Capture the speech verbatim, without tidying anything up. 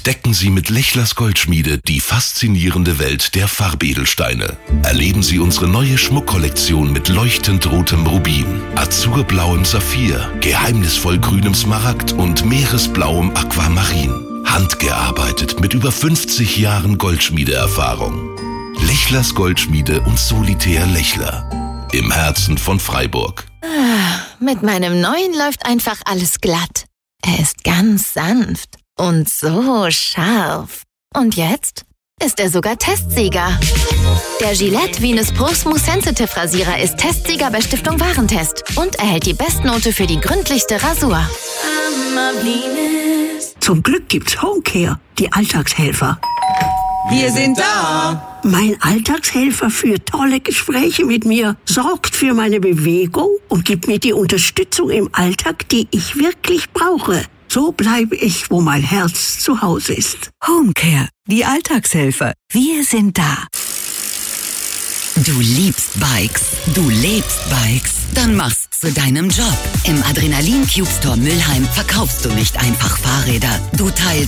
Entdecken Sie mit Lechlers Goldschmiede die faszinierende Welt der Farbedelsteine. Erleben Sie unsere neue Schmuckkollektion mit leuchtend rotem Rubin, azurblauem Saphir, geheimnisvoll grünem Smaragd und meeresblauem Aquamarin. Handgearbeitet mit über fünfzig Jahren Goldschmiedeerfahrung. Lechlers Goldschmiede und Solitär Lechler. Im Herzen von Freiburg. Ah, mit meinem neuen läuft einfach alles glatt. Er ist ganz sanft und so scharf. Und jetzt ist er sogar Testsieger. Der Gillette Venus Pro Smooth Sensitive Rasierer ist Testsieger bei Stiftung Warentest und erhält die Bestnote für die gründlichste Rasur. Zum Glück gibt's Homecare, die Alltagshelfer. Wir sind da. Mein Alltagshelfer führt tolle Gespräche mit mir, sorgt für meine Bewegung und gibt mir die Unterstützung im Alltag, die ich wirklich brauche. So bleibe ich, wo mein Herz zu Hause ist. Homecare, die Alltagshelfer. Wir sind da. Du liebst Bikes, du lebst Bikes, dann mach's zu deinem Job. Im Adrenalin Cube Store Mülheim verkaufst du nicht einfach Fahrräder, du teilst